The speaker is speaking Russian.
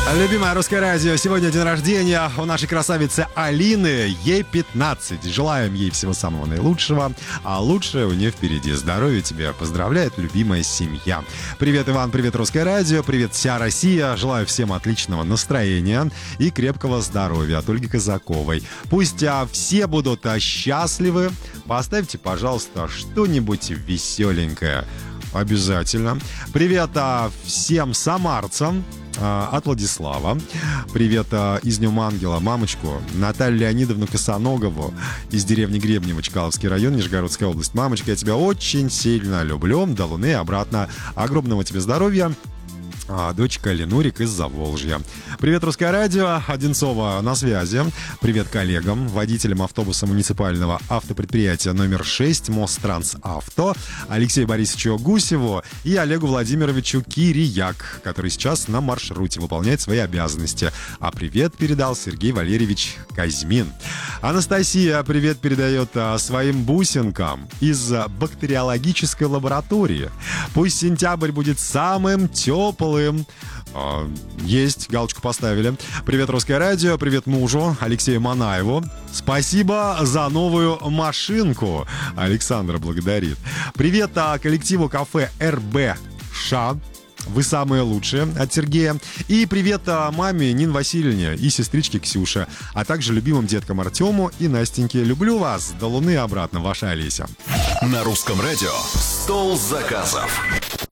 Любимое русское радио. Сегодня день рождения у нашей красавицы Алины. Ей 15. Желаем ей всего самого наилучшего. А лучшее у нее впереди. Здоровья тебе. Поздравляет любимая семья. Привет, Иван. Привет, русское радио. Привет, вся Россия. Желаю всем отличного настроения и крепкого здоровья от Ольги Казаковой. Пусть все будут счастливы. Поставьте, пожалуйста, что-нибудь веселенькое. Обязательно. Привет всем самарцам. От Владислава. Привет из Днем Ангела мамочку Наталью Леонидовну Косоногову из деревни Гребнево, Чкаловский район, Нижегородская область. Мамочка, я тебя очень сильно люблю. До Луны и обратно. Огромного тебе здоровья. Дочка Ленурик из Заволжья. Привет, русское радио. Одинцова на связи. Привет коллегам, водителям автобуса муниципального автопредприятия номер 6 Мострансавто, Алексею Борисовичу Гусеву и Олегу Владимировичу Кирияк, который сейчас на маршруте выполняет свои обязанности. А привет передал Сергей Валерьевич Казьмин. Анастасия привет передает своим бусинкам из бактериологической лаборатории. Пусть сентябрь будет самым теплым. Есть, галочку поставили. Привет, русское радио, привет мужу Алексею Манаеву. Спасибо за новую машинку. Александра благодарит. Привет коллективу кафе РБ-ША. Вы самые лучшие от Сергея. И привет маме Нин Васильевне и сестричке Ксюше, а также любимым деткам Артему и Настеньке. Люблю вас. До Луны и обратно. Ваша Олеся. На русском радио «Стол заказов».